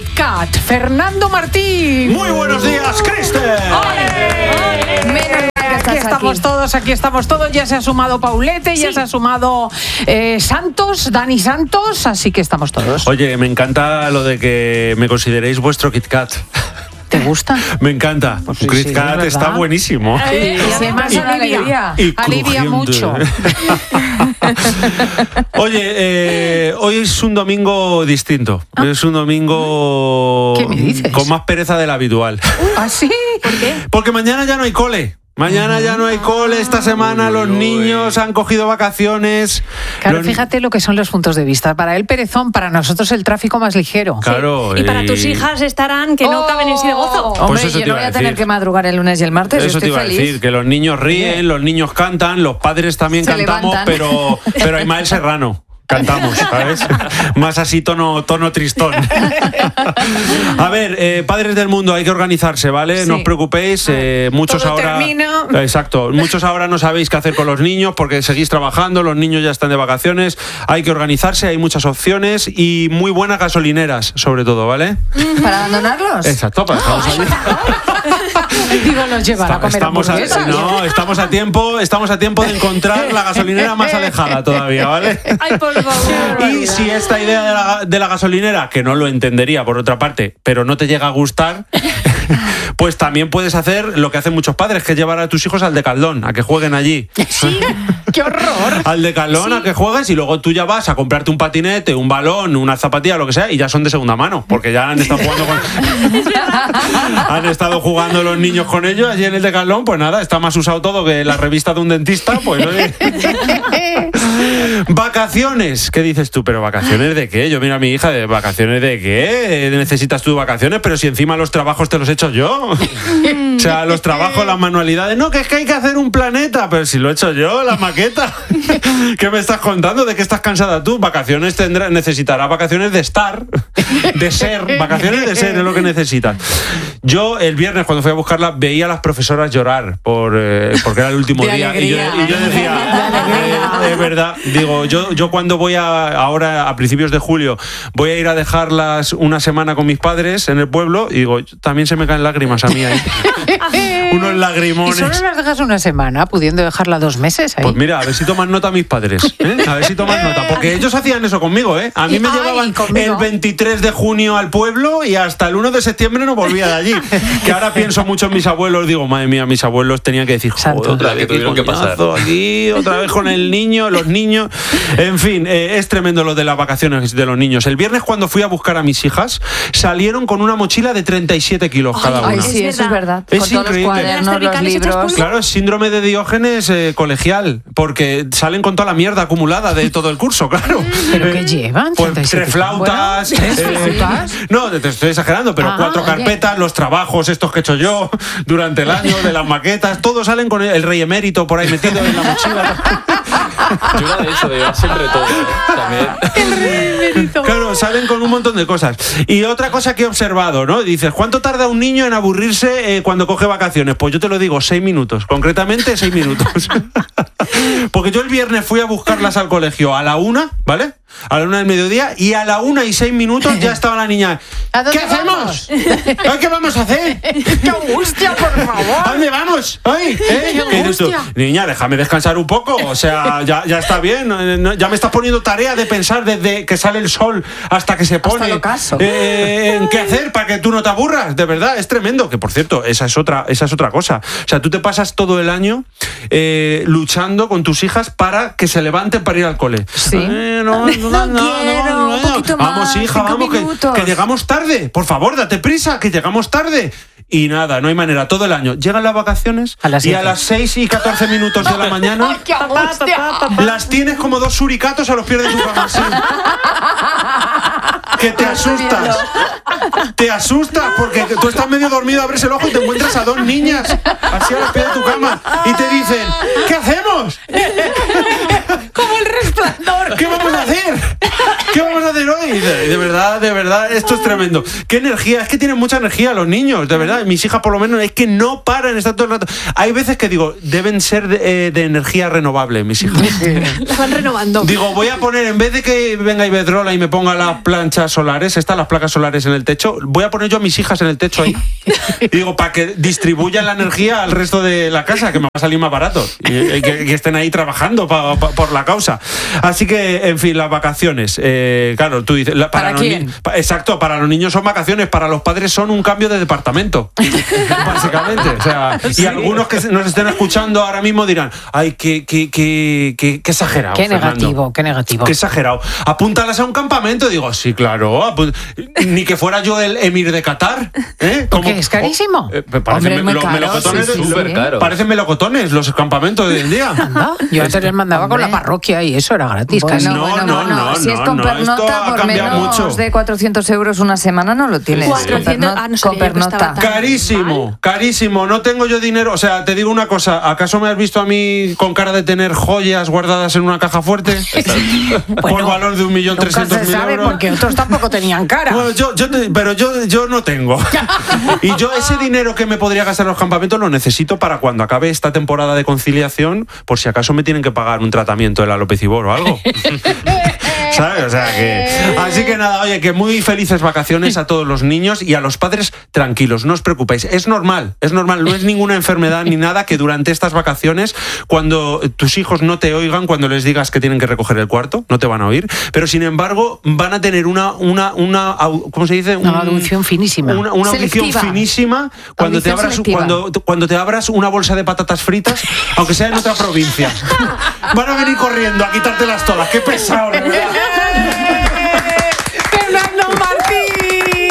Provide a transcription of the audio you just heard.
KitKat, Fernando Martín. Muy buenos días, Kristen. Aquí estamos todos, ya se ha sumado Paulete, ya se ha sumado Dani Santos, así que estamos todos. Oye, me encanta lo de que me consideréis vuestro KitKat. ¿Te gusta? Me encanta. Pues sí, KitKat sí, está buenísimo. Y además alivia mucho. Oye, hoy es un domingo distinto. Es un domingo ¿Qué me dices? con más pereza de la habitual. ¿Ah, sí? ¿Por qué? Porque mañana ya no hay cole. Mañana ya no hay cole, esta semana los niños han cogido vacaciones. Claro, fíjate lo que son los puntos de vista. Para él perezón, para nosotros el tráfico más ligero. Claro. Y para tus hijas estarán que no caben en sí de gozo. Hombre, Pues yo no voy a tener que madrugar el lunes y el martes. Eso estoy te iba feliz. a decir, que los niños ríen, los niños cantan, los padres también Se cantamos, levantan. pero Ismael Serrano. Cantamos, ¿sabes? Más así tono tristón. A ver, padres del mundo, hay que organizarse, ¿vale? Sí. No os preocupéis, muchos todo ahora... termina. Exacto, muchos ahora no sabéis qué hacer con los niños porque seguís trabajando, los niños ya están de vacaciones, hay que organizarse, hay muchas opciones y muy buenas gasolineras, sobre todo, ¿vale? ¿Para abandonarlos? Exacto, para dejarlos allí. Digo, los llevará a comer Estamos a tiempo de encontrar la gasolinera más alejada todavía, ¿vale? Ay, por favor. Y si esta idea de la gasolinera, que no lo entendería por otra parte, pero no te llega a gustar, pues también puedes hacer lo que hacen muchos padres, que es llevar a tus hijos al Decathlon, a que jueguen allí. Sí, qué horror. Al Decathlon, a que juegues y luego tú ya vas a comprarte un patinete, un balón, una zapatilla, lo que sea, y ya son de segunda mano, porque ya han estado jugando han estado jugando los niños con ellos allí en el Decathlon, pues nada, está más usado todo que la revista de un dentista, pues oye. Vacaciones, ¿qué dices tú? ¿Pero vacaciones de qué? Yo mira a mi hija, ¿de vacaciones de qué? ¿Necesitas tú vacaciones? Pero si encima los trabajos te los he hecho yo. O sea, los trabajos, las manualidades. No, que es que hay que hacer un planeta. Pero si lo he hecho yo, la maqueta. ¿Qué me estás contando? ¿De qué estás cansada tú? Vacaciones necesitarás vacaciones de estar, de ser. Vacaciones de ser es lo que necesitas. Yo el viernes cuando fui a buscarla veía a las profesoras llorar porque era el último de día. Alegría. Y yo decía, es verdad. Digo, yo cuando voy ahora a principios de julio voy a ir a dejarlas una semana con mis padres en el pueblo y digo, también se me caen lágrimas a mí ahí. Unos lagrimones. ¿Y solo las dejas una semana, pudiendo dejarla 2 meses ahí? Pues mira, a ver si toman nota mis padres, ¿eh? A ver si toman nota, porque ellos hacían eso conmigo, ¿eh? A mí me llevaban el 23 de junio al pueblo y hasta el 1 de septiembre no volvía de allí. Que ahora pienso mucho en mis abuelos, digo, madre mía, mis abuelos tenían que decir, joder, otra vez tuvieron que pasar aquí, otra vez con el niño, los niños. En fin, es tremendo lo de las vacaciones de los niños. El viernes cuando fui a buscar a mis hijas, salieron con una mochila de 37 kilos cada una. Ay, sí, eso es verdad. Es Con todos increíble. los cuadernos, los libros. Claro, es síndrome de Diógenes colegial, porque salen con toda la mierda acumulada de todo el curso, claro. ¿Pero qué llevan? Pues 37. 3 flautas. Bueno, ¿3 flautas? No, te estoy exagerando, pero 4 oye. carpetas, los trabajos estos que he hecho yo durante el año, de las maquetas, todos salen con el rey emérito por ahí metido en la mochila. Yo era de eso, de llevar siempre todo. También. Claro, salen con un montón de cosas. Y otra cosa que he observado, ¿no? Dices, ¿cuánto tarda un niño en aburrirse cuando coge vacaciones? Pues yo te lo digo, 6 minutos. Concretamente, 6 minutos. Porque yo el viernes fui a buscarlas al colegio a la 1, ¿vale? A la 1 del mediodía, y a la 1:06 ya estaba la niña. ¿Qué hacemos? ¿Qué vamos a hacer? ¡Qué angustia, por favor! ¿A dónde vamos? ¡Ay! ¿Qué dices tú? Niña, déjame descansar un poco. O sea, ya está bien. Ya me estás poniendo tarea de pensar desde que sale el sol hasta que se pone. Hasta el ocaso. ¿En qué hacer para que tú no te aburras? De verdad, es tremendo. Que por cierto, esa es otra cosa. O sea, tú te pasas todo el año luchando con tus hijas para que se levanten para ir al cole. Sí. No, un poquito más, vamos, hija, 5 vamos, minutos. que llegamos tarde. Por favor, date prisa, que llegamos tarde. Y nada, no hay manera, todo el año. Llegan las vacaciones a las y 7. a las 6:14 de la mañana ¡Ay, qué angustia! las tienes como 2 suricatos a los pies de tu cama. Sí. Que te asustas. Te asustas porque tú estás medio dormido, abres el ojo y te encuentras a 2 niñas así a los pies de tu cama y te dicen, ¿qué hacemos? Como el Resplandor. ¿Qué vamos a hacer? ¿Qué vamos a hacer hoy? De verdad, esto es tremendo. ¿Qué energía? Es que tienen mucha energía los niños, de verdad. Mis hijas, por lo menos, es que no paran, están todo el rato. Hay veces que digo, deben ser de energía renovable, mis hijas. La van renovando. Digo, voy a poner, en vez de que venga Iberdrola y me ponga las planchas solares, las placas solares en el techo, voy a poner yo a mis hijas en el techo ahí. Y digo, para que distribuyan la energía al resto de la casa, que me va a salir más barato. Y que estén ahí trabajando por la causa. Así que, en fin, las vacaciones. Claro, tú dices... ¿Para quién? Exacto, para los niños son vacaciones, para los padres son un cambio de departamento. Básicamente. O sea, y algunos que nos estén escuchando ahora mismo dirán, ay, qué exagerado. Qué Fernando. negativo, qué negativo. Qué exagerado. Apúntalas a un campamento. Digo, sí, claro. Ni que fuera yo el emir de Qatar. ¿Porque es carísimo? Parecen Hombre, es muy caro, melocotones. sí, súper caro. Parecen melocotones los campamentos de hoy en día. Anda, yo antes les mandaba con la Hombre. parroquia y eso era gratis. casi. No, Si es con no, esto pernota, ha por cambiado menos mucho. de 400 euros una semana no lo tienes. 400, no sabía Con yo que estaba pernota. tan- Carísimo, carísimo. No tengo yo dinero. O sea, te digo una cosa. ¿Acaso me has visto a mí con cara de tener joyas guardadas en una caja fuerte? Por valor de Nunca se 1.300.000 sabe euros. porque otros tampoco tenían cara. Bueno, pero yo no tengo. Y yo ese dinero que me podría gastar en los campamentos lo necesito para cuando acabe esta temporada de conciliación, por si acaso me tienen que pagar un tratamiento de la López Ibor o algo. ¿Sabes? O sea que... Así que nada, oye, que muy felices vacaciones a todos los niños y a los padres, tranquilos, no os preocupéis. Es normal, no es ninguna enfermedad ni nada que durante estas vacaciones, cuando tus hijos no te oigan, cuando les digas que tienen que recoger el cuarto, no te van a oír, pero sin embargo van a tener una ¿cómo se dice? Una audición finísima. Una audición Selectiva. finísima cuando te Audición abras selectiva. cuando te abras una bolsa de patatas fritas, aunque sea en otra provincia. Van a venir corriendo a quitártelas todas. ¡Qué pesado! de verdad. Fernando Martín.